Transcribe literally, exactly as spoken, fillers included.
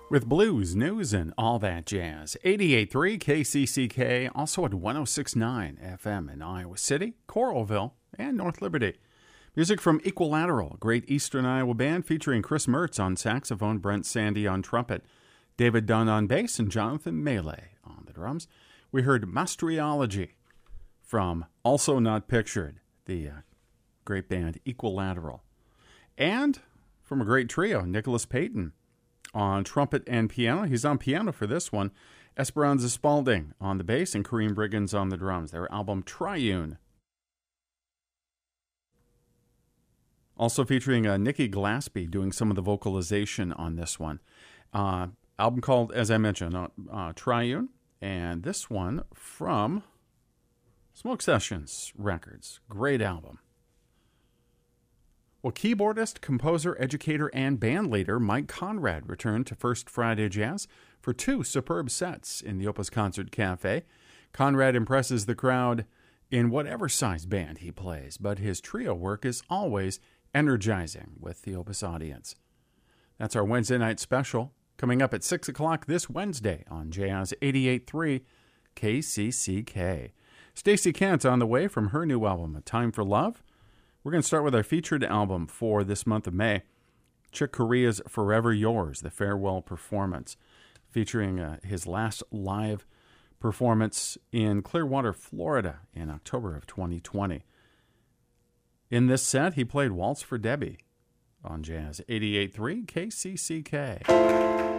with blues, news, and all that jazz. eighty-eight point three K C C K, also at one oh six point nine F M in Iowa City, Coralville, and North Liberty. Music from Equilateral, a great Eastern Iowa band featuring Chris Mertz on saxophone, Brent Sandy on trumpet, David Dunn on bass, and Jonathan Melee on the drums. We heard Mastriology from Also Not Pictured, the uh, great band Equilateral. And from a great trio, Nicholas Payton on trumpet and piano. He's on piano for this one. Esperanza Spalding on the bass and Kareem Briggins on the drums. Their album Triune. Also featuring uh, Nikki Glaspie doing some of the vocalization on this one. Uh, album called, as I mentioned, uh, uh, Triune. And this one from Smoke Sessions Records. Great album. Well, keyboardist, composer, educator, and bandleader Mike Conrad returned to First Friday Jazz for two superb sets in the Opus Concert Cafe. Conrad impresses the crowd in whatever size band he plays, but his trio work is always energizing with the Opus audience. That's our Wednesday night special, coming up at six o'clock this Wednesday on Jazz eighty-eight point three K C C K. Stacey Kent on the way from her new album, A Time for Love. We're going to start with our featured album for this month of May, Chick Corea's Forever Yours, the farewell performance, featuring uh, his last live performance in Clearwater, Florida in October of twenty twenty. In this set, he played Waltz for Debbie on Jazz eighty-eight point three K C C K.